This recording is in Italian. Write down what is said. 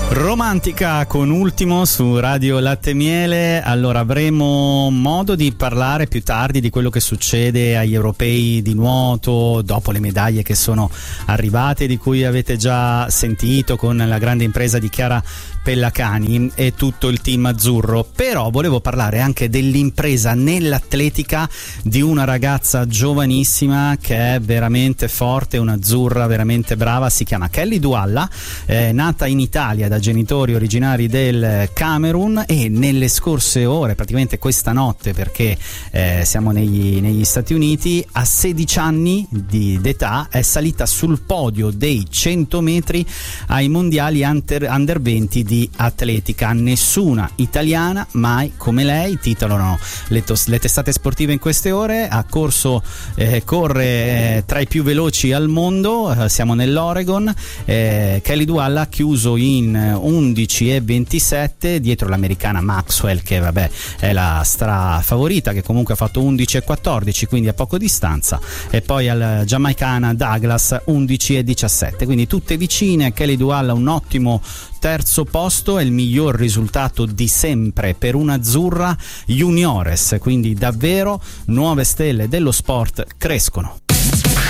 Romantica con Ultimo su Radio Latte Miele. Allora, avremo modo di parlare più tardi di quello che succede agli europei di nuoto dopo le medaglie che sono arrivate, di cui avete già sentito, con la grande impresa di Chiara Pellacani e tutto il team azzurro. Però volevo parlare anche dell'impresa nell'atletica di una ragazza giovanissima che è veramente forte, un'azzurra veramente brava. Si chiama Kelly Doualla, nata in Italia da genitori originari del Camerun, e nelle scorse ore, praticamente questa notte, perché siamo negli Stati Uniti, a 16 anni d'età è salita sul podio dei 100 metri ai mondiali under 20 di atletica. Nessuna italiana mai come lei, titolano le testate sportive in queste ore. Ha corso, corre tra i più veloci al mondo. Siamo nell'Oregon. Kelly Doualla ha chiuso in 11,27 dietro l'americana Maxwell, che vabbè è la favorita, che comunque ha fatto 11,14, quindi a poco distanza, e poi al giamaicana Douglas 11,17, quindi tutte vicine. Kelly Doualla un ottimo terzo posto, è il miglior risultato di sempre per un'azzurra juniores, quindi davvero nuove stelle dello sport crescono.